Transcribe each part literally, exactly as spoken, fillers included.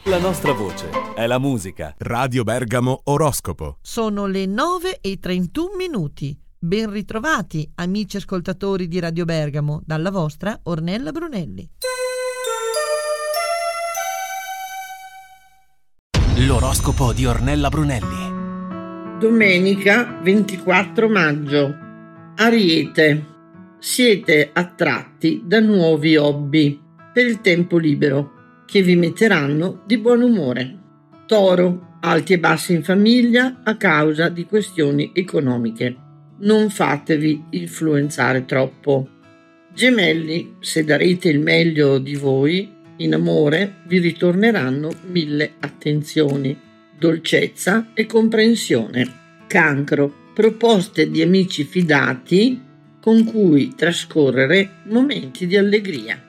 La nostra voce è la musica. Radio Bergamo Oroscopo. Sono le nove e trentuno minuti. Ben ritrovati, amici ascoltatori di Radio Bergamo, dalla vostra Ornella Brunelli. L'oroscopo di Ornella Brunelli. Domenica ventiquattro maggio. Ariete. Siete attratti da nuovi hobby per il tempo libero che vi metteranno di buon umore. Toro. Alti e bassi in famiglia a causa di questioni economiche. Non fatevi influenzare troppo. Gemelli. Se darete il meglio di voi in amore vi ritorneranno mille attenzioni, dolcezza e comprensione. Cancro. Proposte di amici fidati con cui trascorrere momenti di allegria.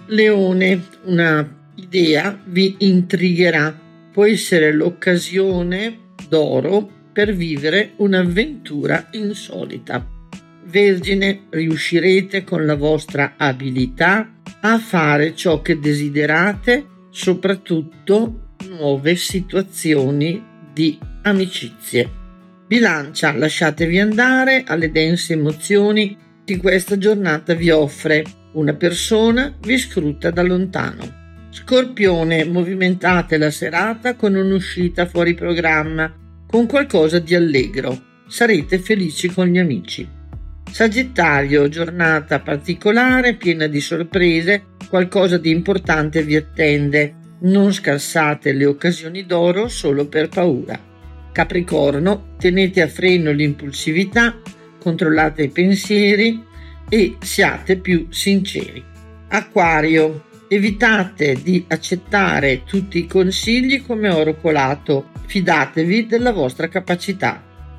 Leone. Una idea vi intrigherà. Può essere l'occasione d'oro per vivere un'avventura insolita. Vergine. Riuscirete con la vostra abilità a fare ciò che desiderate, soprattutto nuove situazioni di amicizie. Bilancia. Lasciatevi andare alle dense emozioni che questa giornata vi offre. Una persona vi scruta da lontano. Scorpione. Movimentate la serata con un'uscita fuori programma, con qualcosa di allegro. Sarete felici con gli amici. Sagittario. Giornata particolare, piena di sorprese, qualcosa di importante vi attende. Non scarsate le occasioni d'oro solo per paura. Capricorno. Tenete a freno l'impulsività, controllate i pensieri e siate più sinceri. Acquario. Evitate di accettare tutti i consigli come oro colato, fidatevi della vostra capacità.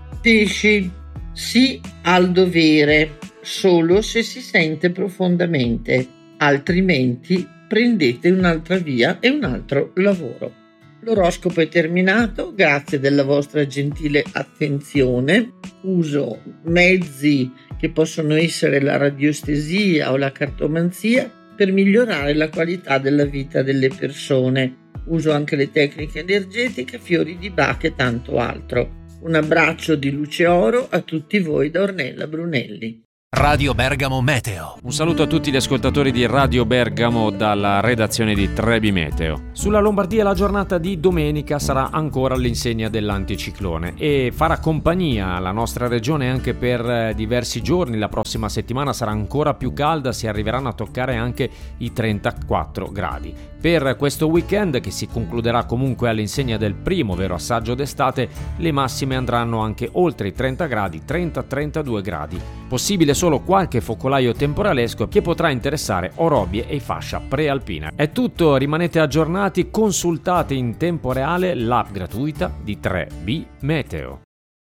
Pesci. Sì al dovere, solo se si sente profondamente, altrimenti prendete un'altra via e un altro lavoro. L'oroscopo è terminato, grazie della vostra gentile attenzione. Uso mezzi che possono essere la radiostesia o la cartomanzia per migliorare la qualità della vita delle persone. Uso anche le tecniche energetiche, fiori di Bach e tanto altro. Un abbraccio di luce oro a tutti voi da Ornella Brunelli. Radio Bergamo Meteo. Un saluto a tutti gli ascoltatori di Radio Bergamo dalla redazione di Trebi Meteo. Sulla Lombardia la giornata di domenica sarà ancora all'insegna dell'anticiclone e farà compagnia alla nostra regione anche per diversi giorni. La prossima settimana sarà ancora più calda, si arriveranno a toccare anche i trentaquattro gradi. Per questo weekend, che si concluderà comunque all'insegna del primo vero assaggio d'estate, le massime andranno anche oltre i trenta gradi, trenta trentadue gradi. Possibile solo qualche focolaio temporalesco che potrà interessare Orobie e fascia prealpina. È tutto, rimanete aggiornati, consultate in tempo reale l'app gratuita di tre B Meteo.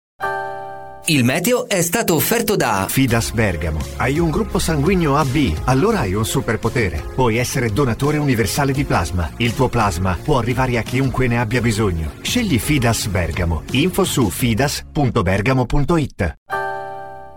Il meteo è stato offerto da Fidas Bergamo. Hai un gruppo sanguigno A B, allora hai un superpotere. Puoi essere donatore universale di plasma. Il tuo plasma può arrivare a chiunque ne abbia bisogno. Scegli Fidas Bergamo. Info su fidas punto bergamo punto it.